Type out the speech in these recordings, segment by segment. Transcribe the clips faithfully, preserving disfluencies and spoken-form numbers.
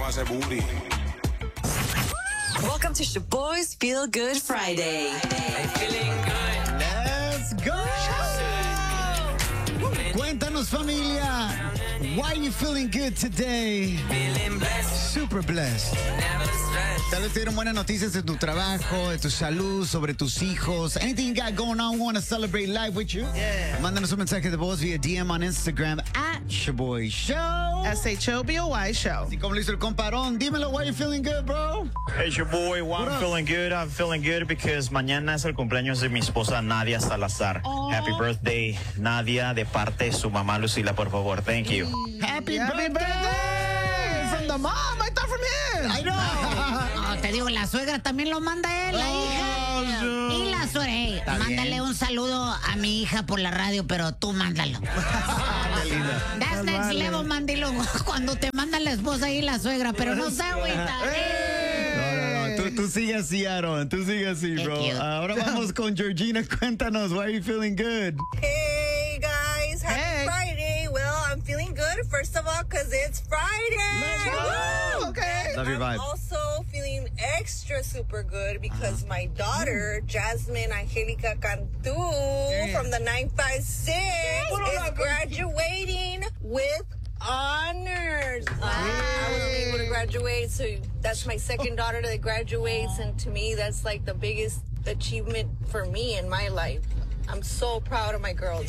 a hacer booty. Welcome to Shaboy's Feel Good Friday. I'm feeling good. Let's go. Cuéntanos, familia. Why are you feeling good today? Feeling blessed. Super blessed. Never stressed. Tal vez te dieron buenas noticias de tu trabajo, de tu salud, sobre tus hijos. Anything you got going on, we want to celebrate life with you. Yeah. Mándanos un mensaje de voz via D M on Instagram at Shaboy Show. S H O B O Y Show. Y como lo hizo el comparón, dímelo, why you feeling good, bro? Hey, your boy. Why What I'm up? feeling good. I'm feeling good because mañana es el cumpleaños de mi esposa Nadia Salazar. Happy birthday, Nadia, de parte de su mamá Lucila, por favor. Thank you. Happy, Happy birthday! birthday! From the mom. I thought from him. I know. No, te digo, la suegra también lo manda él, la hija. Y la suegra, hey, Está mándale bien. un saludo a mi hija por la radio, pero tú mándalo. That's next level, mandilo. Cuando te manda la esposa y la suegra, pero no se agüita. No, no, no. Tú, tú sigue así, Aaron. Tú sigue así, bro. Thank you. Ahora vamos con Georgina. Cuéntanos, why are you feeling good? Hey guys, happy Hey. Friday. Well, I'm feeling good, first of all, because it's Friday. Woo! Okay. Love your I'm vibe. also feeling extra super good because my daughter, Jasmine Angelica Cantu from the nine five six, is graduating with honors. I wasn't able to graduate, so that's my second daughter that graduates, and to me, that's like the biggest achievement for me in my life. I'm so proud of my girls.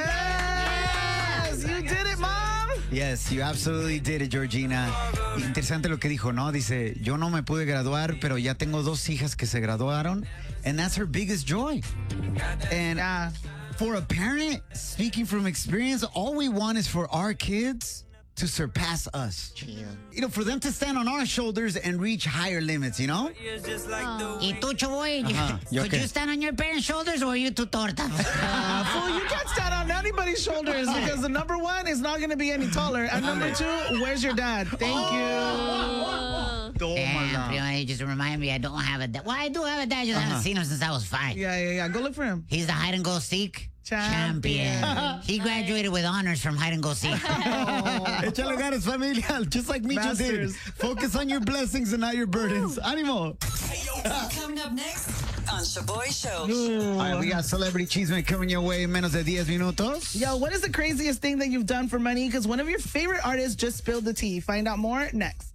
Yes, you did it, mom. Yes, you absolutely did it, Georgina. Interesante lo que dijo, ¿no? Dice, yo no me pude graduar, pero ya tengo dos hijas que se graduaron. And that's her biggest joy. And Yeah. for a parent, speaking from experience, all we want is for our kids to surpass us. You know, for them to stand on our shoulders and reach higher limits, you know? Y tú, Chaboy, Ajá, ¿yo could qué? you stand on your parents' shoulders or are you too torta? Uh, fool, you can't stand on anybody's shoulders because the number one is not going to be any taller. And number two, where's your dad? Thank you. Damn, primo, you just remind me I don't have a dad. Well, I do have a dad, just haven't seen him since I was five. Yeah, yeah, yeah. Go look for him. He's the hide and go seek Champion. champion. He graduated with honors from hide and go seek. Échale ganas, familia. Just like me just did. Masters. Focus on your blessings and not your burdens. Ánimo. Coming up next on Shaboy Show. All right, we got Celebrity Cheeseman coming your way in menos de diez minutos. Yo, what is the craziest thing that you've done for money? Because one of your favorite artists just spilled the tea. Find out more next.